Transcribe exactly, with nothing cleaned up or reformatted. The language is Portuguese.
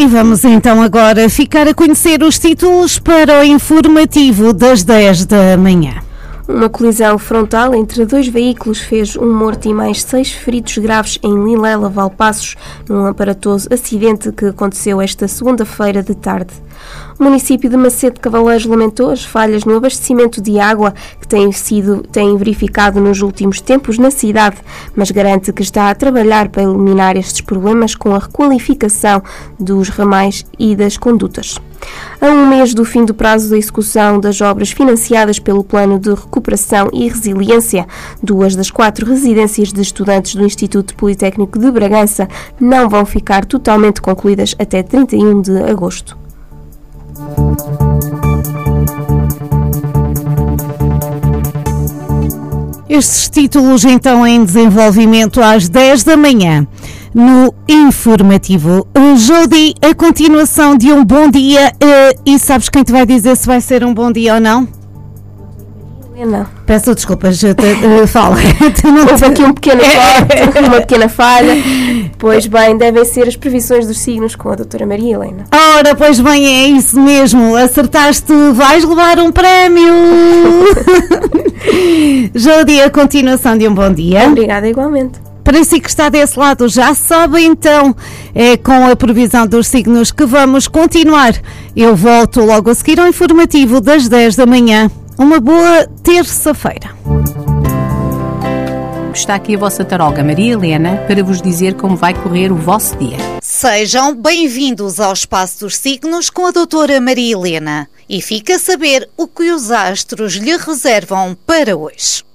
vamos então agora ficar a conhecer os títulos para o informativo das dez da manhã. Uma colisão frontal entre dois veículos fez um morto e mais seis feridos graves em Lilela, Valpaços, num aparatoso acidente que aconteceu esta segunda-feira de tarde. O município de Macedo de Cavaleiros lamentou as falhas no abastecimento de água que têm sido têm verificado nos últimos tempos na cidade, mas garante que está a trabalhar para eliminar estes problemas com a requalificação dos ramais e das condutas. A um mês do fim do prazo da execução das obras financiadas pelo Plano de Recuperação e Resiliência, duas das quatro residências de estudantes do Instituto Politécnico de Bragança não vão ficar totalmente concluídas até trinta e um de agosto. Estes títulos então em desenvolvimento às dez da manhã. No informativo, Jody, a continuação de um bom dia, uh, e sabes quem te vai dizer se vai ser um bom dia ou não? Não. Peço desculpas, eu te, uh, fala. Houve aqui um pequeno corte, uma pequena falha. Pois bem, devem ser as previsões dos signos com a doutora Maria Helena. Ora, pois bem, é isso mesmo, acertaste, vais levar um prémio. Jody, a continuação de um bom dia. Obrigada, igualmente. Para si que está desse lado, já sabe então, é com a previsão dos signos que vamos continuar. Eu volto logo a seguir ao informativo das dez da manhã. Uma boa terça-feira. Está aqui a vossa taróloga Maria Helena para vos dizer como vai correr o vosso dia. Sejam bem-vindos ao Espaço dos Signos com a doutora Maria Helena e fica a saber o que os astros lhe reservam para hoje.